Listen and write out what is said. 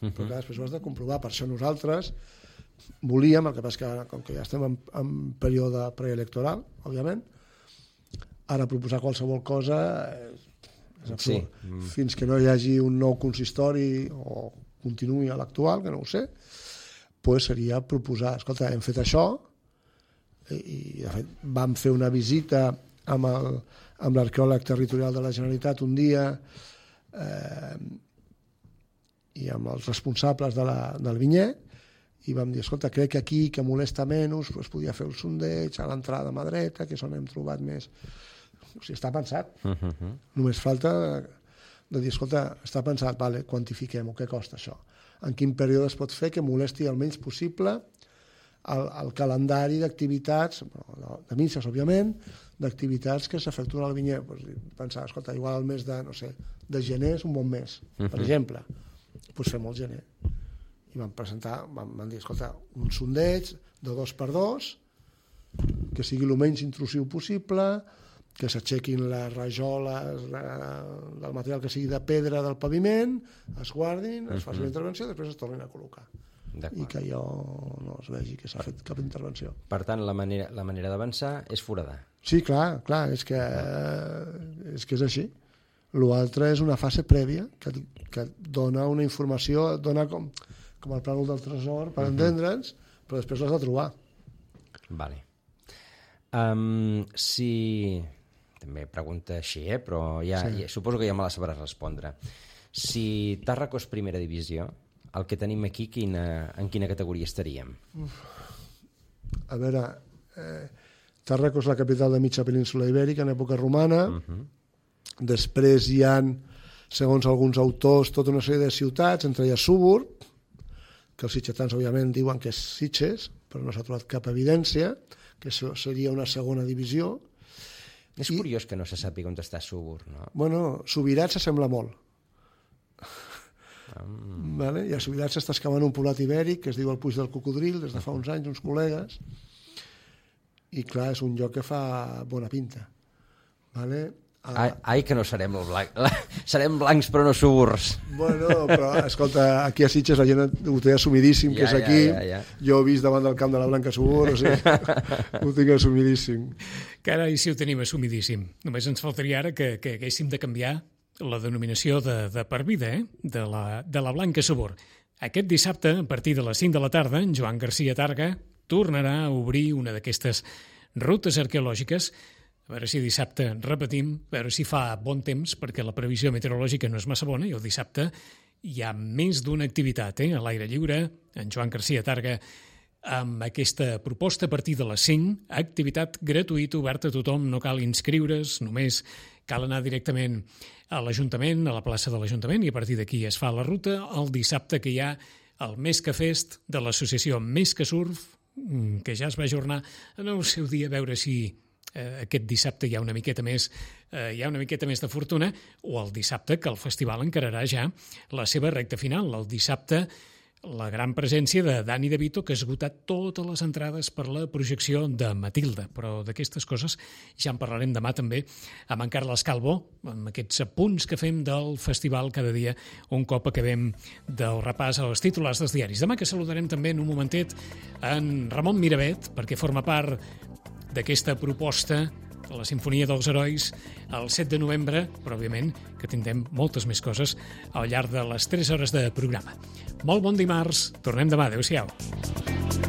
Però clar, després ho has de comprovar. Per això nosaltres volíem, el que passa que com que ja estem en període preelectoral, òbviament, ara proposar qualsevol cosa és absurd. Fins que no hi hagi un nou consistori o continuï a l'actual, que no ho sé, doncs seria proposar, escolta, hem fet això, i de fet vam fer una visita amb l'arqueòleg territorial de la Generalitat un dia i amb els responsables del vinyer, i vam dir, escolta, crec que aquí, que molesta menys, es podia fer el sondeig a l'entrada a mà dreta, que és on hem trobat més. O sigui, està pensat. Només falta de dir, escolta, està pensat, vale, quantifiquem-ho, què costa això? En quin període es pot fer que molesti el menys possible el calendari d'activitats, de misses, òbviament, d'activitats que s'efectuen al vinyer. Pensar, escolta, igual el mes de gener és un bon mes, per exemple. Doncs fem el gener. I vam presentar, vam dir, escolta, un sondeig de 2x2, que sigui el menys intrusiu possible, que s'aixequin les rajoles del material que sigui de pedra del paviment, es guardin, es faci la intervenció, després es tornin a col·locar. I que allò no es vegi que s'ha fet cap intervenció. Per tant, la manera d'avançar és foradar. Sí, clar, és que és així. L'altre és una fase prèvia que dona una informació, dona com el plànol del tresor, per entendre'ns, però després l'has de trobar. Vale. Si... També pregunta així, però suposo que ja me la sabràs respondre. Si Tàrraco és primera divisió, el que tenim aquí, en quina categoria estaríem? A veure, Tàrraco és la capital de mitja península ibèrica en època romana. Després hi ha, segons alguns autors, tota una sèrie de ciutats, entre elles Súbor, que els sitgetans òbviament diuen que és Sitges, però no s'ha trobat cap evidència, que això seria una segona divisió. És curiós que no se sàpiga on està Súbor, no? Bueno, Subirats s'assembla molt. Vale? I a Subirats s'està excavant un poblat ibèric que es diu el Puig del Cocodril, des de fa uns anys, uns col·legues, i clar, és un lloc que fa bona pinta. Vale? Ai, que no serem serem blancs però no súbors. Bueno, però escolta, aquí a Sitges la gent ho té assumidíssim, que és aquí. Jo he vist davant del camp de la Blanca Súbor, o sigui, ho tinc assumidíssim. Carai, si ho tenim assumidíssim. Només ens faltaria ara que haguéssim de canviar la denominació de per vida, de la Blanca Súbor. Aquest dissabte, a partir de les 5 de la tarda, en Joan Garcia Targa tornarà a obrir una d'aquestes rutes arqueològiques. A veure si dissabte repetim, a veure si fa bon temps, perquè la previsió meteorològica no és massa bona, i el dissabte hi ha més d'una activitat a l'aire lliure. En Joan Garcia Targa, amb aquesta proposta a partir de les 5, activitat gratuïta, oberta a tothom, no cal inscriure's, només cal anar directament a l'Ajuntament, a la plaça de l'Ajuntament, i a partir d'aquí es fa la ruta. El dissabte que hi ha el Més que Fest de l'associació Més que Surf, que ja es va ajornar en el seu dia, a veure si aquest dissabte hi ha una miqueta més de fortuna, o el dissabte que el festival encararà ja la seva recta final. El dissabte la gran presència de Dani De Vito, que ha esgotat totes les entrades per la projecció de Matilda, però d'aquestes coses ja en parlarem demà també amb en Carles Calvo, amb aquests apunts que fem del festival cada dia un cop acabem del repàs als titulars dels diaris. Demà que saludarem també en un momentet en Ramon Miravet, perquè forma part d'aquesta proposta de la Simfonia dels Herois el 7 de novembre, però òbviament que tindrem moltes més coses al llarg de les 3 hores de programa. Molt bon dimarts, tornem demà, adéu-siau.